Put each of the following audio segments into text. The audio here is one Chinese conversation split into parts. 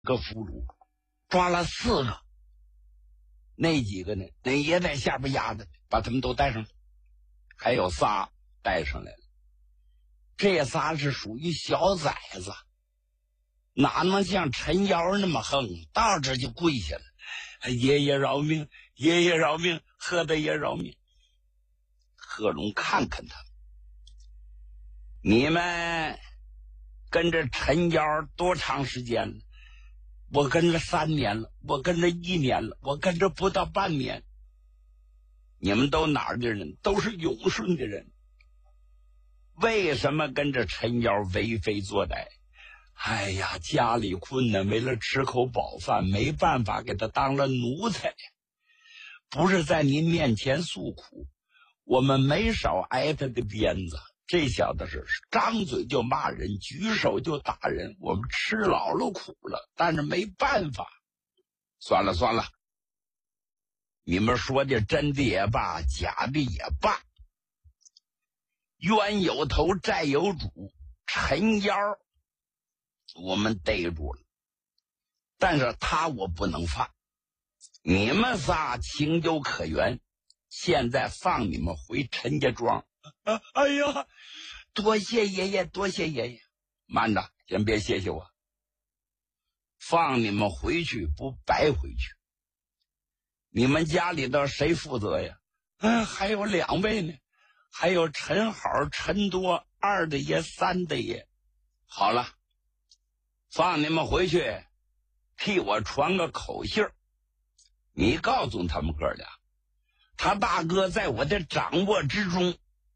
个俘虏，抓了4个，那几个呢？那爷在下边压着，把他们都带上来，还有仨带上来了。这仨是属于小崽子，哪能像陈瑶那么横，到这就跪下了，爷爷饶命，爷爷饶命，贺大爷饶命。贺龙看看他，你们跟着陈瑶多长时间了？我跟着3年了，我跟着1年了，我跟着不到半年。你们都哪儿的人？都是永顺的人。为什么跟着陈瑶为非作歹？哎呀，家里困难，为了吃口饱饭，没办法给他当了奴才。不是在您面前诉苦，我们没少挨他的鞭子。这小子是张嘴就骂人，举手就打人，我们吃老了苦了，但是没办法。算了算了，你们说的真的也罢，假的也罢，冤有头债有主，陈瑶我们逮住了，但是他我不能放。你们仨情有可原，现在放你们回陈家庄。哎呀，多谢爷爷，多谢爷爷。慢着，先别谢谢我。放你们回去不白回去。你们家里头谁负责呀？还有2位呢，还有陈好、陈多、2大爷、3大爷。好了，放你们回去，替我传个口信儿。你告诉他们哥俩，他大哥在我的掌握之中。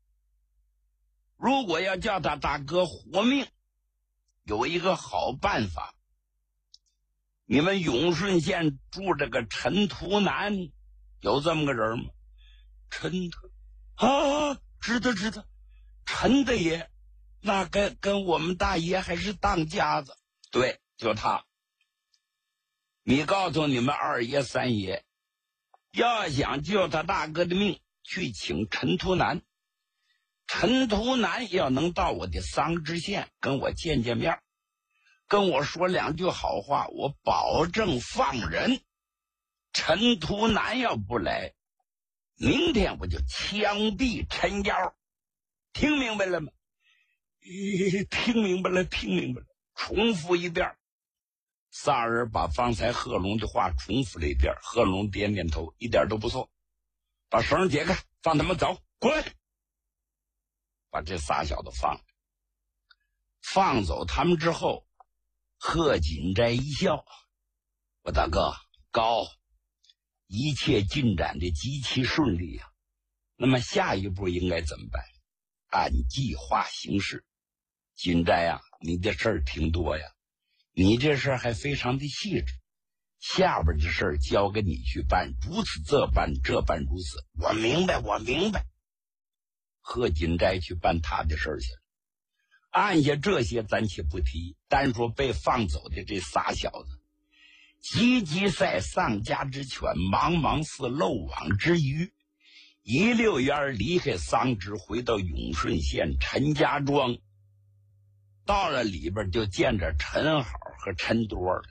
如果要叫他大哥活命，有一个好办法。你们永顺县住这个陈图南，有这么个人吗？陈图啊，知道知道，陈大爷，那跟我们大爷还是当家子。对，就他。你告诉你们2爷3爷，要想救他大哥的命，去请陈图南。陈图南要能到我的桑植县跟我见见面，跟我说2句好话，我保证放人。陈图南要不来，明天我就枪毙陈瑶。听明白了吗？听明白了，听明白了。重复一遍。仨人把方才贺龙的话重复了一遍。贺龙点点头，一点都不错。把绳解开，放他们走，过来。把这仨小子放走他们之后，贺锦斋一笑，我大哥高，一切进展的极其顺利啊。那么下一步应该怎么办？按计划行事。锦斋啊，你的事儿挺多呀，你这事儿还非常的细致，下边的事儿交给你去办，如此这办，这办如此。我明白，我明白。贺锦斋去办他的事儿去了。按下这些咱且不提，单说被放走的这仨小子，急急赛丧家之犬，茫茫似漏网之鱼，一溜烟离开桑植，回到永顺县陈家庄。到了里边就见着陈好和陈多了。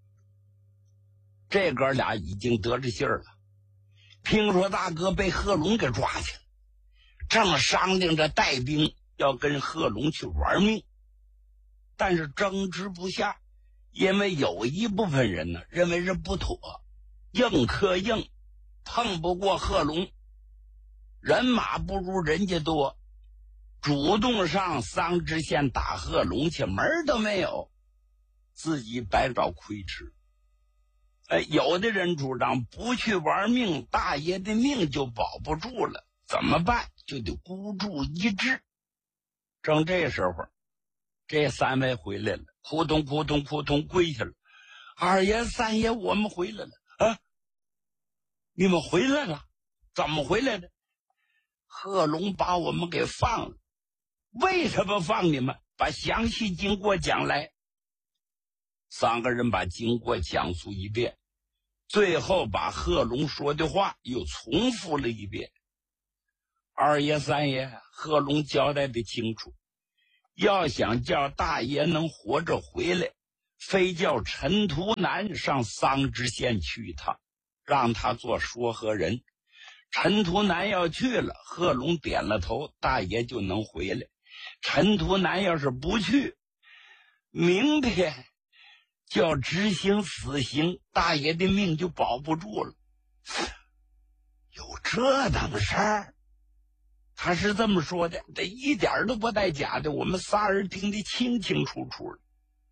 这哥俩已经得着信儿了，听说大哥被贺龙给抓去了，正商量着带兵要跟贺龙去玩命，但是争执不下，因为有一部分人呢认为这不妥，硬磕硬，碰不过贺龙，人马不如人家多，主动上桑植县打贺龙去，门儿都没有，自己白找亏吃。有的人主张不去玩命，大爷的命就保不住了，怎么办？就得孤注一掷。正这时候，这3位回来了，扑通扑通扑通跪下了。2爷3爷，我们回来了啊！你们回来了？怎么回来的？贺龙把我们给放了。为什么放你们？把详细经过讲来。3个人把经过讲述一遍，最后把贺龙说的话又重复了一遍。2爷3爷，贺龙交代的清楚，要想叫大爷能活着回来， 非叫陈图南上桑植县去一趟，让他做说和人。陈图南要去了，贺龙点了头，大爷就能回来。陈图南要是不去，明天就要执行死刑，大爷的命就保不住了。有这等事儿？他是这么说的，这一点都不带假的，我们仨人听得清清楚楚的。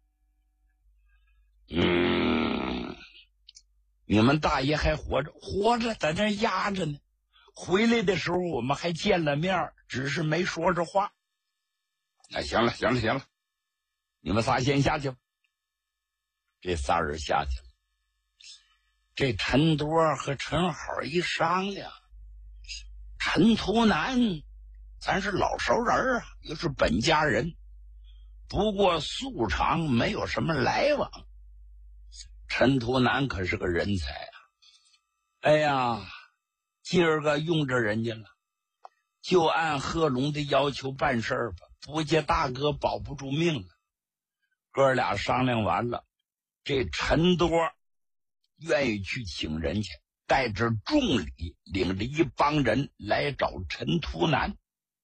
你们大爷还活着？活着，在那压着呢。回来的时候我们还见了面，只是没说着话。行了，你们仨先下去吧。这仨人下去了。这陈多和陈好一商量，陈图南咱是老熟人啊，又是本家人，不过素常没有什么来往。陈图南可是个人才啊！哎呀，今儿个用着人家了，就按贺龙的要求办事儿吧，不借大哥保不住命了。哥俩商量完了，这陈多愿意去请人去，带着重礼，领着一帮人来找陈图南。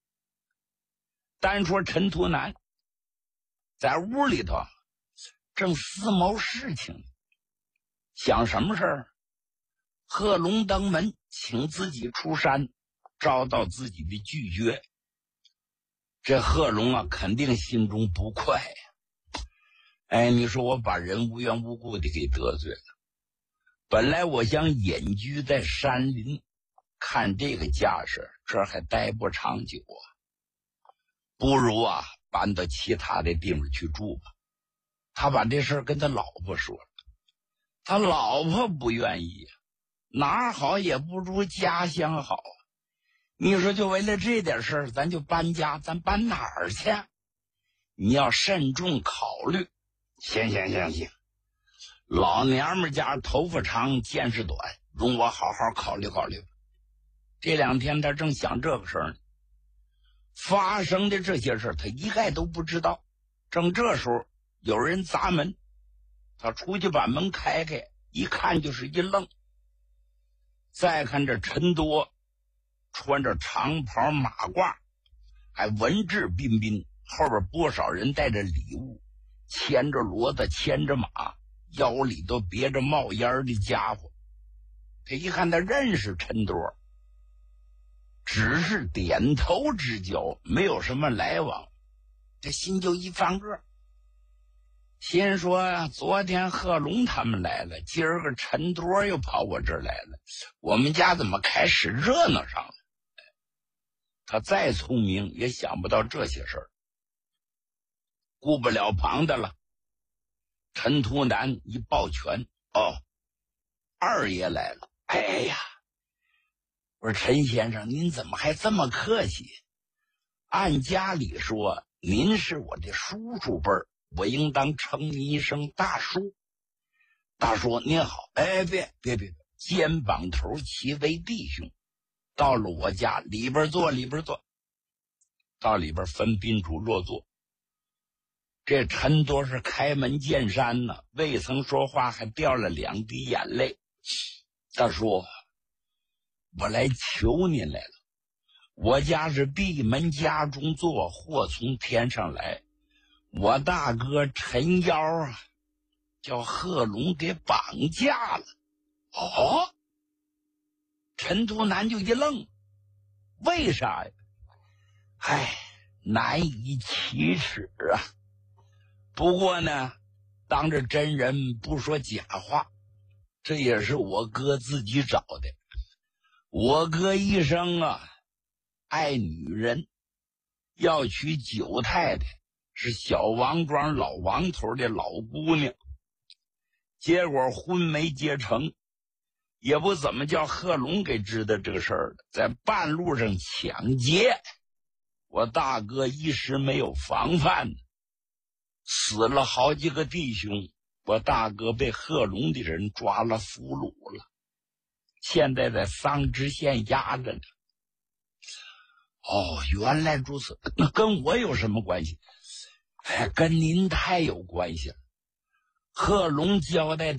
单说陈图南在屋里头正思谋事情，想什么事儿？贺龙登门请自己出山，遭到自己的拒绝。这贺龙啊，肯定心中不快呀。哎，你说我把人无缘无故的给得罪了。本来我想隐居在山林，看这个架势，这还待不长久啊。不如啊，搬到其他的地方去住吧。他把这事跟他老婆说了，他老婆不愿意啊，哪儿好也不如家乡好啊。你说就为了这点事儿，咱就搬家，咱搬哪儿去？你要慎重考虑。行，老娘们家头发长见识短，容我好好考虑考虑。这两天他正想这个事儿呢，发生的这些事他一概都不知道。正这时候有人砸门，他出去把门开开，一看就是一愣。再看这陈多穿着长袍马褂，还文质彬彬，后边不少人带着礼物，牵着骡子，牵着马，腰里都别着冒烟的家伙。这一看他认识陈多，只是点头之交，没有什么来往。这心就一翻个，心说昨天贺龙他们来了，今儿个陈多又跑我这儿来了，我们家怎么开始热闹上了？他再聪明也想不到这些事儿，顾不了旁的了。陈图南一抱拳，二爷来了。哎呀，我说陈先生，您怎么还这么客气？按家里说，您是我的叔叔辈儿，我应当称您一声大叔。大叔您好。哎，别，肩膀头齐为弟兄。到了我家里边坐，到里边分宾主落座。这陈多是开门见山呢，未曾说话还掉了2滴眼泪。大叔，我来求您来了。我家是闭门家中坐，祸从天上来。我大哥陈幺啊，叫贺龙给绑架了。陈图南就一愣，为啥呀？难以启齿啊。不过呢，当着真人不说假话，这也是我哥自己找的。我哥一生啊，爱女人，要娶9太太，是小王庄老王头的老姑娘。结果婚没结成，也不怎么叫贺龙给知道这个事儿了，在半路上抢劫，我大哥一时没有防范，死了好几个弟兄，我大哥被贺龙的人抓了俘虏了，现在在桑植县压着呢。原来如此，那跟我有什么关系？跟您太有关系了。 贺龙交代